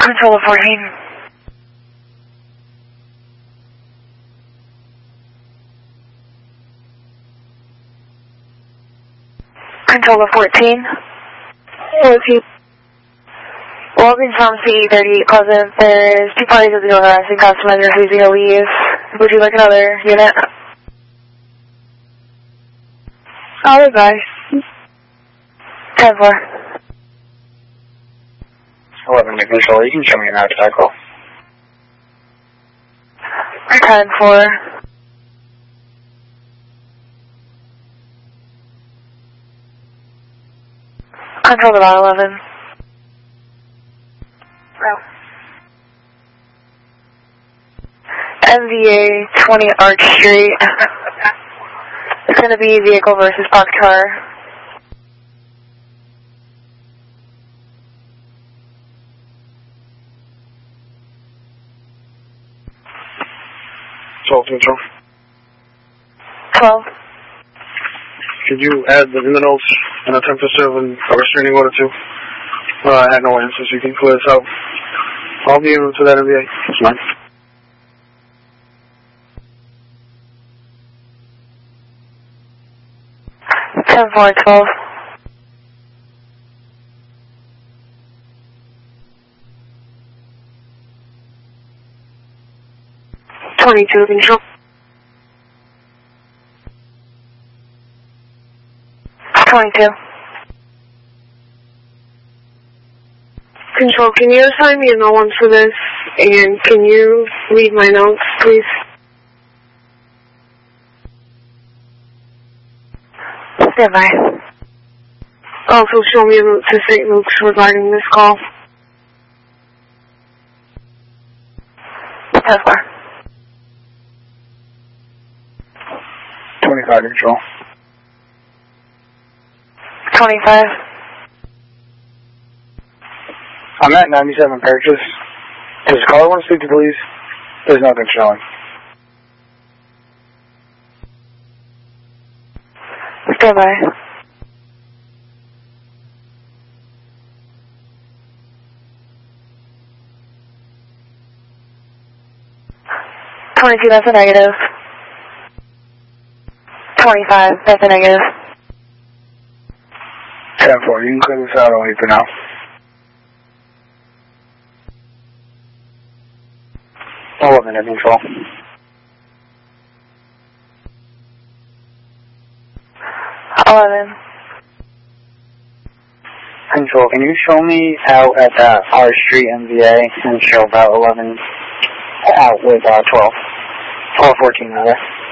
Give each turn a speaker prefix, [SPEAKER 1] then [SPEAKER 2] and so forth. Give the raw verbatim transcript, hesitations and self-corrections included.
[SPEAKER 1] Control to fourteen. Control to fourteen.
[SPEAKER 2] fourteen.
[SPEAKER 1] Walking from C E thirty-eight Pleasant. There's two parties at the door asking customers refusing to leave. Would you like another unit?
[SPEAKER 2] Other guy.
[SPEAKER 1] ten four.
[SPEAKER 3] eleven to control. You can show me an obstacle.
[SPEAKER 1] ten four. Control about eleven.
[SPEAKER 2] Route.
[SPEAKER 1] M V A twenty Arch Street. It's going to be vehicle versus parked car.
[SPEAKER 3] twelve control.
[SPEAKER 1] twelve.
[SPEAKER 3] Could you add the notes and attempt to serve a restraining order too? Well, I had no answers, so you can clear this out. I'll be able to that M V A. That's fine.
[SPEAKER 1] ten four twelve.
[SPEAKER 2] twenty-two control.
[SPEAKER 1] twenty-two.
[SPEAKER 2] Control, can you assign me a no one for this? And can you read my notes, please?
[SPEAKER 1] Stand by.
[SPEAKER 2] Also show me a route to Saint Luke's regarding this call.
[SPEAKER 1] ten four.
[SPEAKER 3] twenty-five control.
[SPEAKER 1] twenty-five.
[SPEAKER 3] I'm at ninety-seven Purchase. Does the caller want to speak to police? There's nothing showing.
[SPEAKER 1] Stand by. twenty-two, that's a negative. twenty-five, that's a negative.
[SPEAKER 3] ten four, you can clear this out only for now. eleven at control.
[SPEAKER 1] eleven.
[SPEAKER 3] Control, can you show me out at uh, R Street M V A and show about eleven out with uh, twelve? twelve fourteen over there.